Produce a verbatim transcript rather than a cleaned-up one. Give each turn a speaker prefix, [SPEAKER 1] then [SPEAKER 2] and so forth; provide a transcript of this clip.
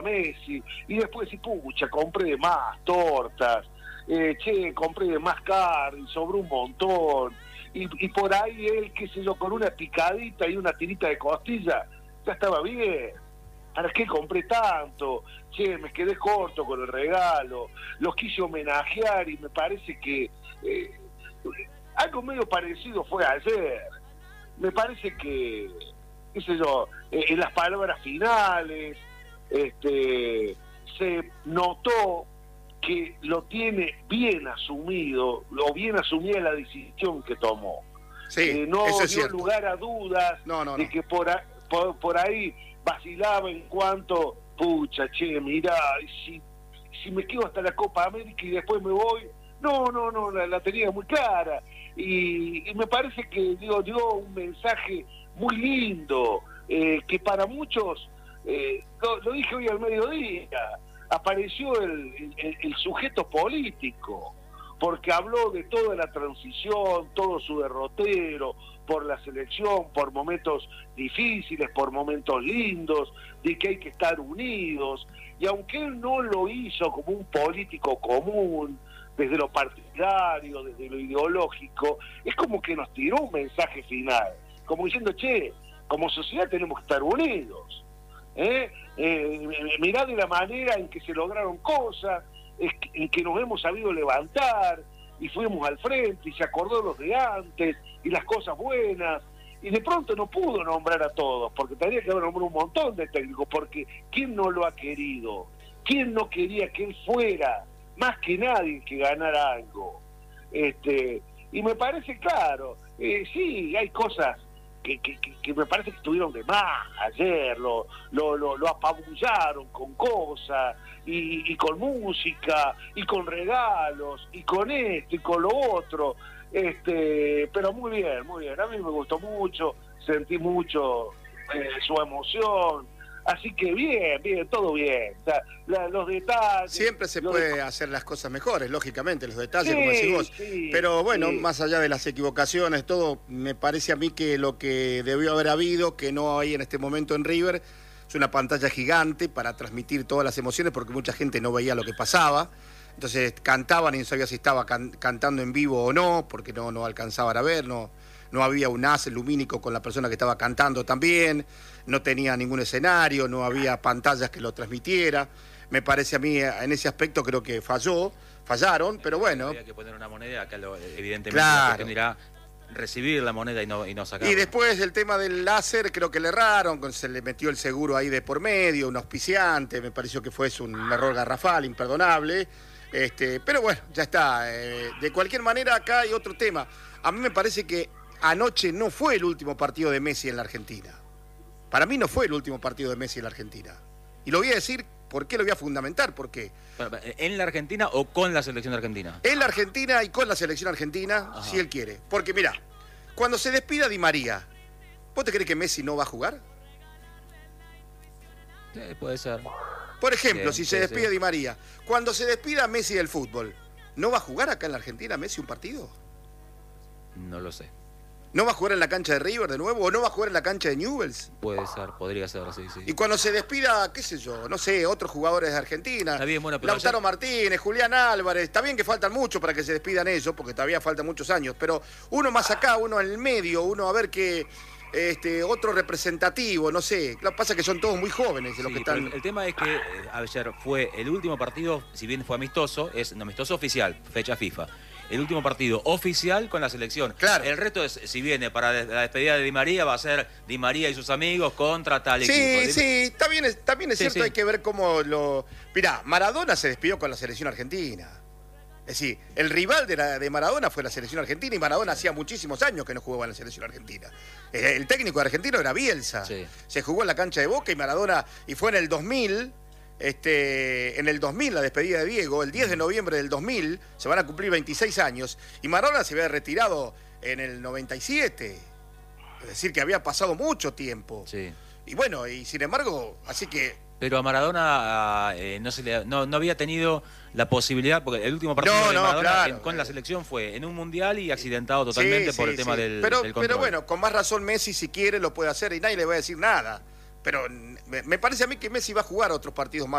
[SPEAKER 1] Messi, y después decís, pucha, compré de más tortas, eh, che, compré de más carne, sobró un montón, y, y por ahí él, qué sé yo, con una picadita y una tirita de costilla, ya estaba bien. ¿Para qué compré tanto? Che, me quedé corto con el regalo, los quise homenajear y me parece que eh, algo medio parecido fue ayer. Me parece que, qué sé yo, eh, en las palabras finales, este, se notó que lo tiene bien asumido, o bien asumida la decisión que tomó.
[SPEAKER 2] Sí,
[SPEAKER 1] eh, no
[SPEAKER 2] eso es
[SPEAKER 1] dio
[SPEAKER 2] cierto.
[SPEAKER 1] lugar a dudas
[SPEAKER 2] no, no,
[SPEAKER 1] de
[SPEAKER 2] no.
[SPEAKER 1] que por, a, por, por ahí vacilaba en cuanto, pucha, che, mirá, si, si me quedo hasta la Copa América y después me voy, no, no, no, la, la tenía muy clara, y, y me parece que digo, dio un mensaje muy lindo, eh, que para muchos, eh, lo, lo dije hoy al mediodía, apareció el, el, el sujeto político, porque habló de toda la transición, todo su derrotero, por la selección, por momentos difíciles, por momentos lindos, de que hay que estar unidos, y aunque él no lo hizo como un político común, desde lo partidario, desde lo ideológico, es como que nos tiró un mensaje final, como diciendo, che, como sociedad tenemos que estar unidos, ¿eh? Eh, mirá de la manera en que se lograron cosas, en que nos hemos sabido levantar, y fuimos al frente, y se acordó los de antes, y las cosas buenas, y de pronto no pudo nombrar a todos, porque tendría que haber nombrado un montón de técnicos, porque ¿quién no lo ha querido? ¿Quién no quería que él fuera, más que nadie, que ganara algo? Este, y me parece claro, eh, sí, hay cosas que, que, que, que me parece que estuvieron de más ayer, lo, lo, lo, lo apabullaron con cosas, y, y con música, y con regalos, y con esto, y con lo otro, este, pero muy bien, muy bien, a mí me gustó mucho, sentí mucho eh, su emoción, así que bien, bien, todo bien, o sea, la, los detalles...
[SPEAKER 2] Siempre se puede de... hacer las cosas mejores, lógicamente, los detalles,
[SPEAKER 1] sí,
[SPEAKER 2] como decís vos,
[SPEAKER 1] sí,
[SPEAKER 2] pero bueno,
[SPEAKER 1] sí.
[SPEAKER 2] Más allá de las equivocaciones, todo, me parece a mí que lo que debió haber habido, que no hay en este momento en River, es una pantalla gigante para transmitir todas las emociones, porque mucha gente no veía lo que pasaba, entonces cantaban y no sabía si estaba can cantando en vivo o no, porque no, no alcanzaban a ver, no... no había un haz lumínico con la persona que estaba cantando también, no tenía ningún escenario, no había pantallas que lo transmitiera. Me parece a mí, en ese aspecto creo que falló, fallaron, pero bueno.
[SPEAKER 3] Había que poner una moneda, acá lo, evidentemente
[SPEAKER 2] claro.
[SPEAKER 3] La cuestión irá recibir la moneda y no, y no sacarla.
[SPEAKER 2] Y después el tema del láser, creo que le erraron, se le metió el seguro ahí de por medio, un auspiciante, me pareció que fue un error garrafal, imperdonable. Este, pero bueno, ya está. Eh, de cualquier manera, acá hay otro tema. A mí me parece que anoche no fue el último partido de Messi en la Argentina. Para mí no fue el último partido de Messi en la Argentina. Y lo voy a decir, ¿por qué lo voy a fundamentar? Porque
[SPEAKER 3] ¿en la Argentina o con la selección argentina?
[SPEAKER 2] En la Argentina y con la selección argentina, ajá, si él quiere. Porque mirá, cuando se despida Di María, ¿vos te crees que Messi no va a jugar?
[SPEAKER 3] Sí, puede ser.
[SPEAKER 2] Por ejemplo,
[SPEAKER 3] sí,
[SPEAKER 2] si se
[SPEAKER 3] sí,
[SPEAKER 2] despide
[SPEAKER 3] sí.
[SPEAKER 2] Di María, cuando se despida Messi del fútbol, ¿no va a jugar acá en la Argentina Messi un partido?
[SPEAKER 3] No lo sé.
[SPEAKER 2] ¿No va a jugar en la cancha de River de nuevo? ¿O no va a jugar en la cancha de Newell's?
[SPEAKER 3] Puede ser, podría ser, sí, sí.
[SPEAKER 2] Y cuando se despida, qué sé yo, no sé, otros jugadores de Argentina,
[SPEAKER 3] está bien, bueno, pero
[SPEAKER 2] Lautaro
[SPEAKER 3] ayer...
[SPEAKER 2] Martínez, Julián Álvarez, está bien que faltan mucho para que se despidan ellos, porque todavía faltan muchos años, pero uno más acá, uno en el medio, uno a ver qué, este, otro representativo, no sé. Lo que pasa es que son todos muy jóvenes los
[SPEAKER 3] sí,
[SPEAKER 2] que están...
[SPEAKER 3] El, el tema es que eh, ayer fue el último partido, si bien fue amistoso, es un amistoso oficial, fecha FIFA. El último partido oficial con la selección.
[SPEAKER 2] Claro.
[SPEAKER 3] El resto, es, si viene para la despedida de Di María, va a ser Di María y sus amigos contra tal
[SPEAKER 2] sí,
[SPEAKER 3] equipo.
[SPEAKER 2] Sí, sí, también es, también es sí, cierto, sí. Hay que ver cómo lo... Mirá, Maradona se despidió con la selección argentina. Es decir, el rival de, la, de Maradona fue la selección argentina, y Maradona hacía muchísimos años que no jugaba en la selección argentina. El técnico argentino era Bielsa.
[SPEAKER 3] Sí.
[SPEAKER 2] Se jugó en la cancha de Boca y Maradona, y fue en el dos mil... Este, en el dos mil, la despedida de Diego, el diez de noviembre del dos mil, se van a cumplir veintiséis años, y Maradona se había retirado en el noventa y siete, es decir, que había pasado mucho tiempo.
[SPEAKER 3] Sí.
[SPEAKER 2] Y bueno, y sin embargo, así que...
[SPEAKER 3] Pero a Maradona eh, no, se le, no, no había tenido la posibilidad, porque el último partido
[SPEAKER 2] no,
[SPEAKER 3] de
[SPEAKER 2] no,
[SPEAKER 3] Maradona
[SPEAKER 2] claro,
[SPEAKER 3] en, con la
[SPEAKER 2] eh.
[SPEAKER 3] selección fue en un mundial y accidentado totalmente
[SPEAKER 2] sí,
[SPEAKER 3] por
[SPEAKER 2] sí,
[SPEAKER 3] el tema
[SPEAKER 2] sí.
[SPEAKER 3] del,
[SPEAKER 2] pero,
[SPEAKER 3] del control.
[SPEAKER 2] Pero bueno, con más razón Messi, si quiere, lo puede hacer y nadie le va a decir nada. pero me, me parece a mí que Messi va a jugar otros partidos más